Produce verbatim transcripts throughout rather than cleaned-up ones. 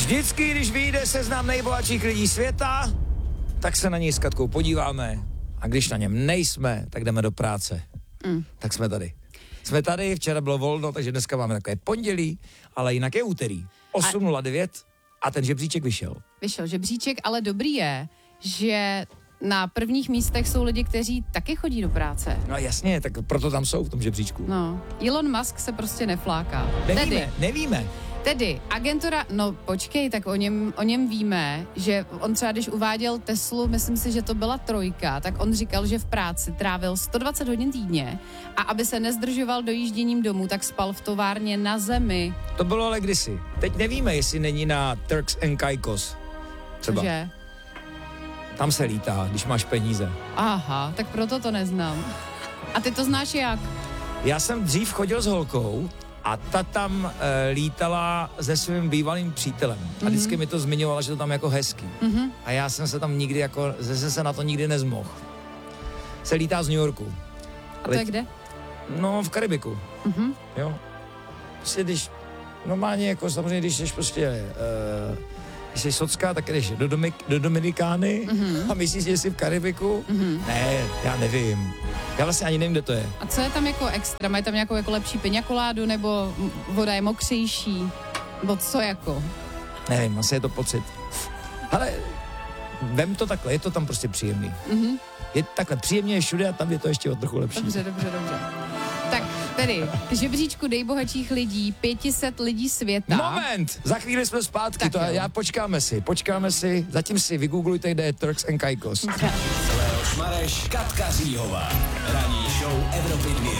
Vždycky, když vyjde seznam nejbohatších lidí světa, tak se na něj s Katkou podíváme a když na něm nejsme, tak jdeme do práce. Mm. Tak jsme tady. Jsme tady, včera bylo volno, takže dneska máme takové pondělí, ale jinak je úterý. osm nula devět a ten žebříček vyšel. Vyšel žebříček, ale dobrý je, že na prvních místech jsou lidi, kteří taky chodí do práce. No jasně, tak proto tam jsou v tom žebříčku. No, Elon Musk se prostě nefláká. Nevíme, Tedy, nevíme. Tedy agentura, no počkej, tak o něm, o něm víme, že on třeba, když uváděl Teslu, myslím si, že to byla trojka, tak on říkal, že v práci trávil sto dvacet hodin týdně a aby se nezdržoval dojížděním domů, tak spal v továrně na zemi. To bylo ale kdysi. Teď nevíme, jestli není na Turks and Caicos. Třeba. Cože? Tam se lítá, když máš peníze. Aha, tak proto to neznám. A ty to znáš jak? Já jsem dřív chodil s holkou a ta tam e, lítala se svým bývalým přítelem. Mm-hmm. A vždycky mi to zmiňovala, že to tam jako hezký. Mm-hmm. A já jsem se tam nikdy jako, zase se na to nikdy nezmohl. Se lítá z New Yorku. A to je kde? No, v Karibiku. Mm-hmm. Jo. Prostě když, normálně jako samozřejmě, když jsi prostě, e, když jsi socká, tak jdeš do, Domik, do Dominikány mm-hmm. a myslíš, že jsi v Karibiku? Mm-hmm. Ne, já nevím. Já vlastně ani nevím, kde to je. A co je tam jako extra? Mají tam nějakou jako lepší piňakoládu, nebo voda je mokřejší? Nebo co jako? Nevím, asi je to pocit. Ale vem to takhle, je to tam prostě příjemný. Mm-hmm. Je takhle příjemně je všude a tam je to ještě o trochu lepší. Dobře, dobře, dobře. Tak tedy, žebříčku nejbohatších lidí, pět set lidí světa. Moment, za chvíli jsme zpátky, to já počkáme si, počkáme si, zatím si vygooglujte, kde je Turks and Caicos. Leoš Mareš, Katka Zíhová, ranní show Evropy dva.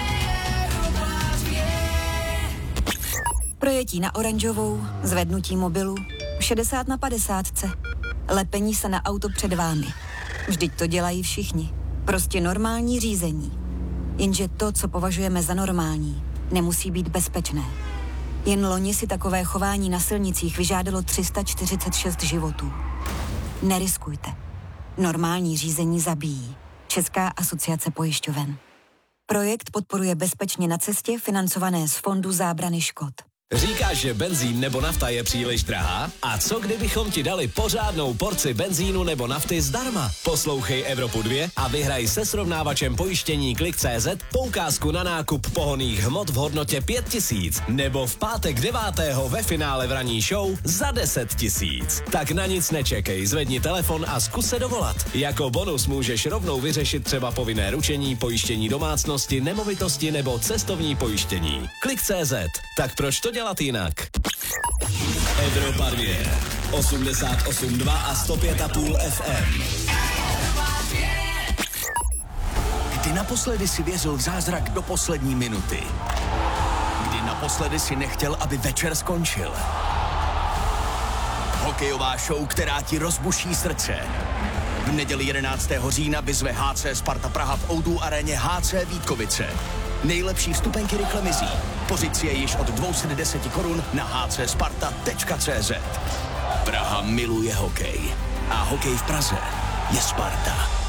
Projetí na oranžovou, zvednutí mobilu, šedesát na padesát. Lepení se na auto před vámi. Vždyť to dělají všichni. Prostě normální řízení. Jenže to, co považujeme za normální, nemusí být bezpečné. Jen loni si takové chování na silnicích vyžádalo tři sta čtyřicet šest životů. Neriskujte. Normální řízení zabíjí. Česká asociace pojišťoven. Projekt podporuje Bezpečně na cestě, financované z Fondu zábrany škod. Říkáš, že benzín nebo nafta je příliš drahá? A co kdybychom ti dali pořádnou porci benzínu nebo nafty zdarma? Poslouchej Evropu dva a vyhraj se srovnávačem pojištění Klik tečka cé zet poukázku na nákup pohonných hmot v hodnotě pět tisíc. Nebo v pátek devátého ve finále v ranní show za deset tisíc. Tak na nic nečekej, zvedni telefon a zkus se dovolat. Jako bonus můžeš rovnou vyřešit třeba povinné ručení, pojištění domácnosti, nemovitosti nebo cestovní pojištění. Klik tečka cé zet. Tak proč to dělat jinak? Evropa dva, osmdesát osm dva a sto pět a půl ef em. Kdy naposledy si věřil v zázrak do poslední minuty? Kdy naposledy si nechtěl, aby večer skončil? Hokejová show, která ti rozbuší srdce. V neděli jedenáctého října vyzve há cé Sparta Praha v ó dvě aréně há cé Vítkovice. Nejlepší vstupenky rychle mizí. Pořiď si je již od dvě stě deset korun na há cé sparta tečka cé zet. Praha miluje hokej. A hokej v Praze je Sparta.